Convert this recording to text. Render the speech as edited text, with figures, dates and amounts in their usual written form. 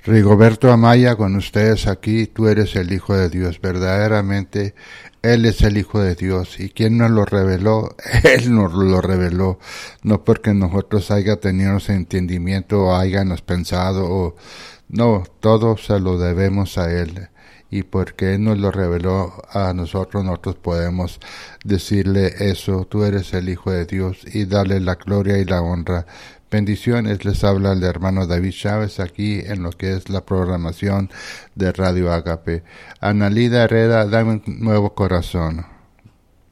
Rigoberto Amaya, con ustedes aquí. Tú eres el Hijo de Dios. Verdaderamente, Él es el Hijo de Dios. ¿Y quién nos lo reveló? Él nos lo reveló. No porque nosotros haya tenido ese entendimiento o hayamos pensado. No, todo se lo debemos a Él. Y porque Él nos lo reveló a nosotros podemos decirle eso. Tú eres el Hijo de Dios y darle la gloria y la honra. Bendiciones, les habla el hermano David Chávez aquí en lo que es la programación de Radio Agape. Analida Herrera, dame un nuevo corazón.